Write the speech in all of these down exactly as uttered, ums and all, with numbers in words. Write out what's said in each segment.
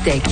Musicothèque.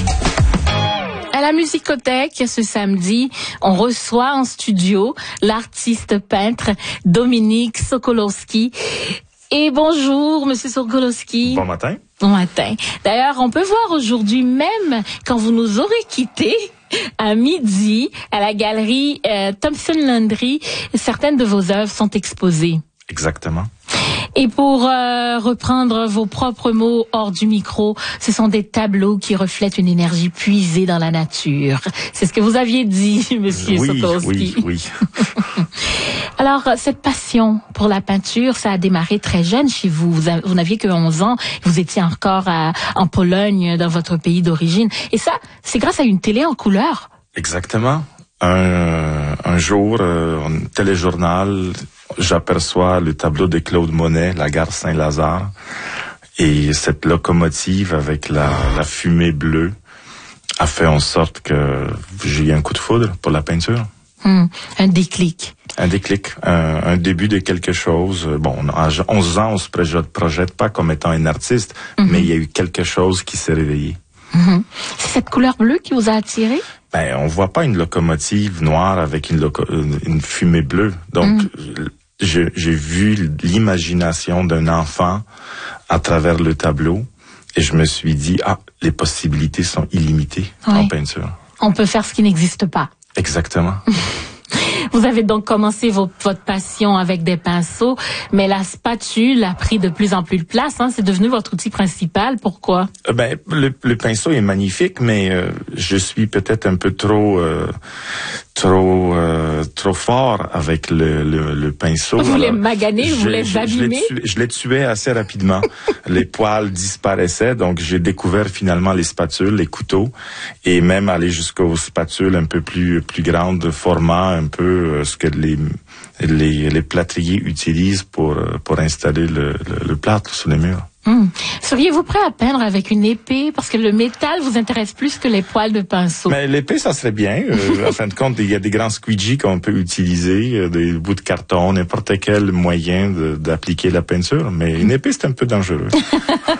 À la Musicothèque, ce samedi, on reçoit en studio l'artiste peintre Dominique Sokolowski. Et bonjour, Monsieur Sokolowski. Bon matin. Bon matin. D'ailleurs, on peut voir aujourd'hui même, quand vous nous aurez quittés, à midi, à la galerie euh, Thompson Landry, certaines de vos œuvres sont exposées. Exactement. Et pour euh, reprendre vos propres mots hors du micro, ce sont des tableaux qui reflètent une énergie puisée dans la nature. C'est ce que vous aviez dit, Monsieur oui, Sokolowski. Oui, oui, oui. Alors, cette passion pour la peinture, ça a démarré très jeune chez vous. Vous, a, vous n'aviez que onze ans. Vous étiez encore à, en Pologne, dans votre pays d'origine. Et ça, c'est grâce à une télé en couleur. Exactement. Un, un jour, euh, un téléjournal, j'aperçois le tableau de Claude Monet, la gare Saint-Lazare, et cette locomotive avec la, la fumée bleue a fait en sorte que j'ai eu un coup de foudre pour la peinture. Hum, un déclic. Un déclic, un, un début de quelque chose. Bon, à onze ans, on se projette, projette pas comme étant un artiste, mm-hmm. mais il y a eu quelque chose qui s'est réveillé. Mm-hmm. C'est cette couleur bleue qui vous a attiré? Ben, on voit pas une locomotive noire avec une, loco- une, une fumée bleue. Donc, mm. je, j'ai vu l'imagination d'un enfant à travers le tableau et je me suis dit, ah, les possibilités sont illimitées oui. en peinture. On peut faire ce qui n'existe pas. Exactement. Vous avez donc commencé vos, votre passion avec des pinceaux, mais la spatule a pris de plus en plus de place. Hein, c'est devenu votre outil principal. Pourquoi? Euh, ben, le, le pinceau est magnifique, mais euh, je suis peut-être un peu trop, euh, trop, euh, trop fort avec le, le, le pinceau. Vous voulez maganer, vous voulez abîmer? Je l'ai tué assez rapidement. Les poils disparaissaient, donc j'ai découvert finalement les spatules, les couteaux, et même aller jusqu'aux spatules un peu plus, plus grandes, format un peu euh, ce que les les, les plâtriers utilisent pour pour installer le, le, le plâtre sur les murs. Hum. Seriez-vous prêt à peindre avec une épée parce que le métal vous intéresse plus que les poils de pinceau? Mais l'épée, ça serait bien. Euh, en fin de compte, il y a des grands squeegees qu'on peut utiliser, euh, des bouts de carton, n'importe quel moyen de, d'appliquer la peinture. Mais une épée, c'est un peu dangereux.